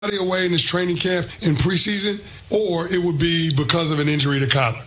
away in this training camp in preseason, or it would be because of an injury to Kyler.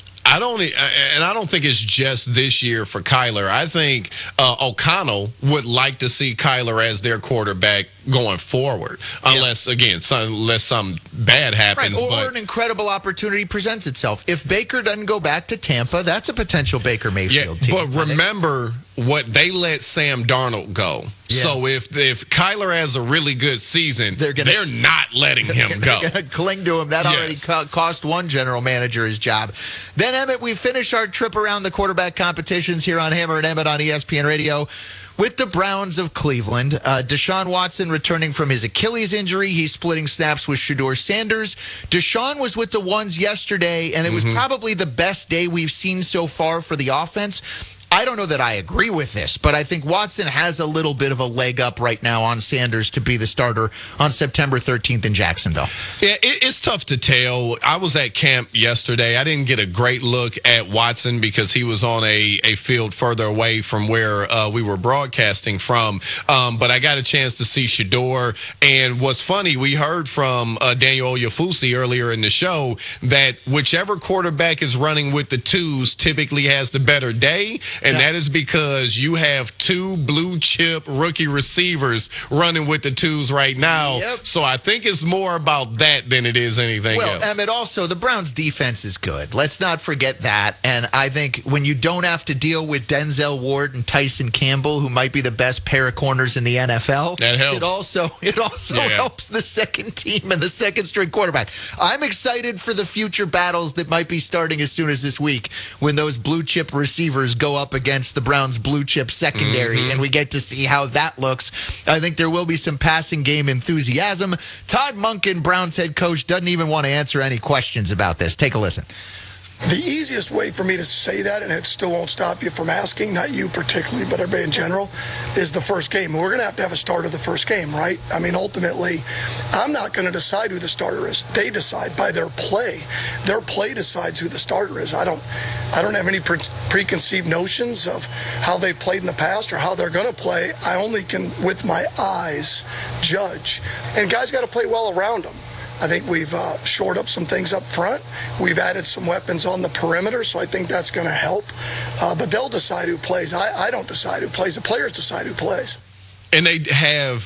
I don't think it's just this year for Kyler. I think O'Connell would like to see Kyler as their quarterback going forward, unless something bad happens. Right, or an incredible opportunity presents itself. If Baker doesn't go back to Tampa, that's a potential Baker Mayfield team. But remember what they let Sam Darnold go. Yeah. So if Kyler has a really good season, they're not letting him go. They're going to cling to him. That already cost one general manager his job. Then, Emmett, we finish our trip around the quarterback competitions here on Hammer and Emmett on ESPN Radio with the Browns of Cleveland. Deshaun Watson returning from his Achilles injury. He's splitting snaps with Shedeur Sanders. Deshaun was with the ones yesterday, and it was probably the best day we've seen so far for the offense. I don't know that I agree with this, but I think Watson has a little bit of a leg up right now on Sanders to be the starter on September 13th in Jacksonville. Yeah, it's tough to tell. I was at camp yesterday. I didn't get a great look at Watson because he was on a field further away from where we were broadcasting from. But I got a chance to see Shedeur. And what's funny, we heard from Daniel Oyefusi earlier in the show that whichever quarterback is running with the twos typically has the better day. And that is because you have two blue-chip rookie receivers running with the twos right now. Yep. So I think it's more about that than it is anything else. Well, Emmett, also, the Browns' defense is good. Let's not forget that. And I think when you don't have to deal with Denzel Ward and Tyson Campbell, who might be the best pair of corners in the NFL, that helps. It also helps the second team and the second-string quarterback. I'm excited for the future battles that might be starting as soon as this week when those blue-chip receivers go up against the Browns' blue-chip secondary, and we get to see how that looks. I think there will be some passing game enthusiasm. Todd Monken, Browns head coach, doesn't even want to answer any questions about this. Take a listen. The easiest way for me to say that, and it still won't stop you from asking, not you particularly, but everybody in general, is the first game. We're going to have a starter the first game, right? I mean, ultimately, I'm not going to decide who the starter is. They decide by their play. Their play decides who the starter is. I don't have any preconceived notions of how they played in the past or how they're going to play. I only can, with my eyes, judge. And guys got to play well around them. I think we've shored up some things up front. We've added some weapons on the perimeter, so I think that's going to help. But they'll decide who plays. I don't decide who plays. The players decide who plays. And they have,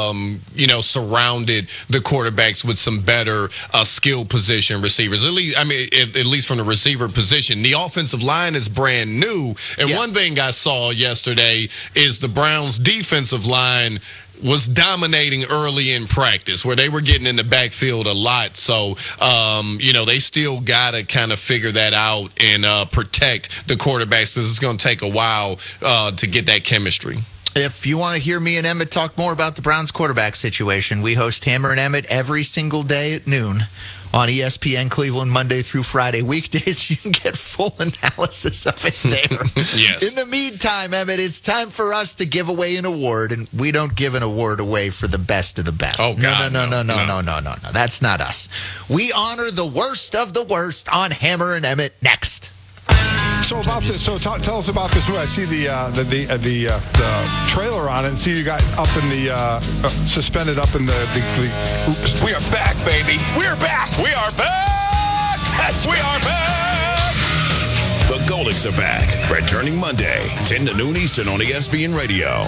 surrounded the quarterbacks with some better skill position receivers. At least from the receiver position. The offensive line is brand new. And one thing I saw yesterday is the Browns' defensive line was dominating early in practice where they were getting in the backfield a lot. So, they still got to kind of figure that out and protect the quarterbacks. This is going to take a while to get that chemistry. If you want to hear me and Emmett talk more about the Browns quarterback situation, we host Hammer and Emmett every single day at noon on ESPN Cleveland, Monday through Friday. Weekdays, you can get full analysis of it there. Yes. In the meantime, Emmett, it's time for us to give away an award, and we don't give an award away for the best of the best. Oh, God, No. That's not us. We honor the worst of the worst on Hammer and Emmett next. So about this, tell us about this movie. I see the trailer on it, and see you got up in the suspended up in the. We are back, baby. We're back. We are back. Yes, we are back. The Golics are back, returning Monday, 10 to noon Eastern on ESPN Radio.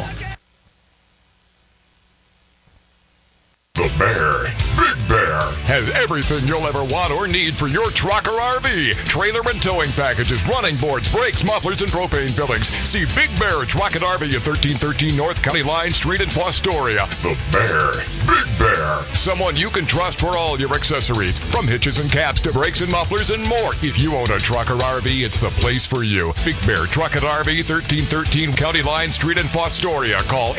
The Bear, Big Bear, has everything you'll ever want or need for your truck or RV. Trailer and towing packages, running boards, brakes, mufflers, and propane fillings. See Big Bear Truck and RV at 1313 North County Line Street in Fostoria. The Bear, Big Bear. Someone you can trust for all your accessories. From hitches and caps to brakes and mufflers and more. If you own a truck or RV, it's the place for you. Big Bear Truck and RV, 1313 County Line Street in Fostoria. Call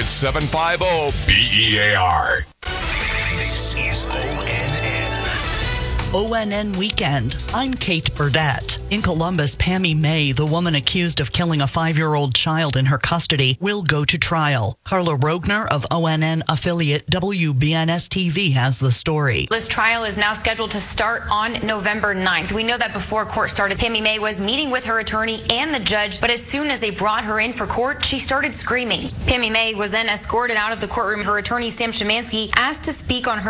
800-750-BEAR. This is ONN. ONN Weekend. I'm Kate Burdett. In Columbus, Pammy May, the woman accused of killing a 5-year-old child in her custody, will go to trial. Carla Rogner of ONN affiliate WBNS-TV has the story. This trial is now scheduled to start on November 9th. We know that before court started, Pammy May was meeting with her attorney and the judge, but as soon as they brought her in for court, she started screaming. Pammy May was then escorted out of the courtroom. Her attorney, Sam Szymanski, asked to speak on her